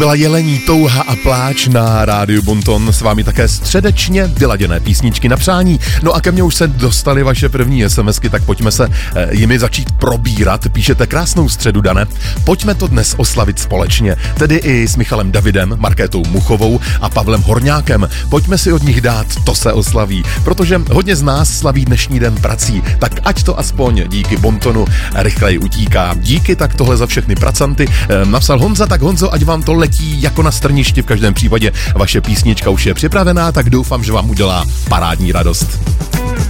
Byla Jelení touha a pláč na rádiu Bonton, s vámi také středečně vyladěné písničky na přání. No a ke mně už se dostaly vaše první SMSky, tak pojďme se jimi začít probírat. Píšete krásnou středu, Dane. Pojďme to dnes oslavit společně, tedy i s Michalem Davidem, Markétou Muchovou a Pavlem Horňákem. Pojďme si od nich dát To se oslaví, protože hodně z nás slaví dnešní den prací, tak ať to aspoň díky Bontonu rychleji utíká. Díky, tak tohle za všechny pracanty napsal Honza, tak Honzo, ať vám to letí jako na strništi, v každém případě vaše písnička už je připravená, tak doufám, že vám udělá parádní radost.